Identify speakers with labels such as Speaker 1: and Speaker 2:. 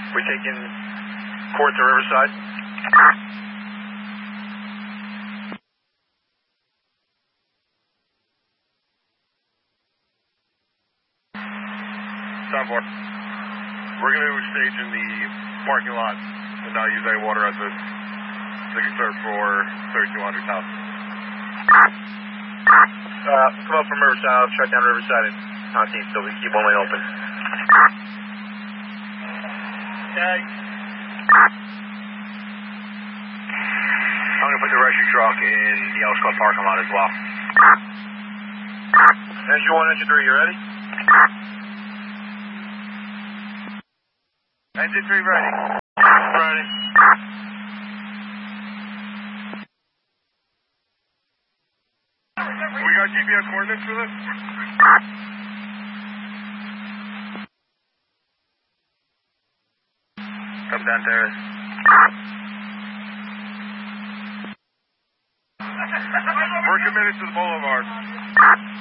Speaker 1: We're taking Court to Riverside.
Speaker 2: Time for. We're going to stage in the parking lot and not use any water at the concern for 3200 house.
Speaker 1: Come up from Riverside. I'll shut down Riverside and Ponte so we keep one lane open.
Speaker 2: Okay. I'm going to put the rescue truck in the Elks Club parking lot as well.
Speaker 1: Engine 1, Engine 3, you ready?
Speaker 2: Engine 3 ready.
Speaker 1: Ready.
Speaker 2: We got GPS coordinates for this? Come down there. We're committed to the boulevard.